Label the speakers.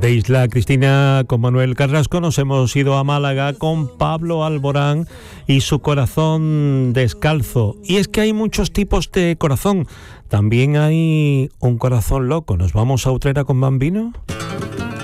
Speaker 1: De Isla Cristina con Manuel Carrasco nos hemos ido a Málaga con Pablo Alborán y su corazón descalzo. Y es que hay muchos tipos de corazón. También hay un corazón loco. ¿Nos vamos a Utrera con Bambino?